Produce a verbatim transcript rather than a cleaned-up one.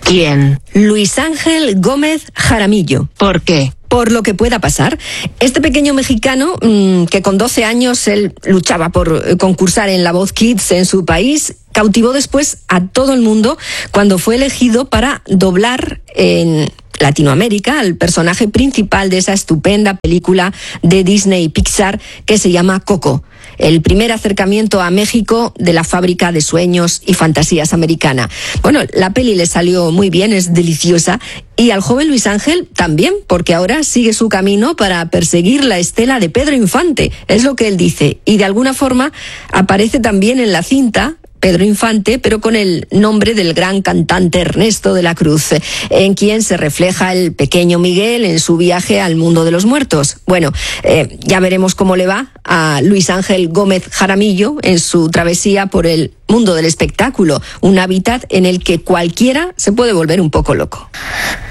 ¿Quién? Luis Ángel Gómez Jaramillo. ¿Por qué? Por lo que pueda pasar. Este pequeño mexicano, mmm, que con doce años él luchaba por concursar en La Voz Kids en su país, cautivó después a todo el mundo cuando fue elegido para doblar en Latinoamérica al personaje principal de esa estupenda película de Disney y Pixar que se llama Coco. El primer acercamiento a México de la fábrica de sueños y fantasías americana. Bueno, la peli le salió muy bien, es deliciosa, y al joven Luis Ángel también, porque ahora sigue su camino para perseguir la estela de Pedro Infante, es lo que él dice, y de alguna forma aparece también en la cinta Pedro Infante, pero con el nombre del gran cantante Ernesto de la Cruz, en quien se refleja el pequeño Miguel en su viaje al mundo de los muertos. Bueno, eh, ya veremos cómo le va a Luis Ángel Gómez Jaramillo en su travesía por el mundo del espectáculo, un hábitat en el que cualquiera se puede volver un poco loco.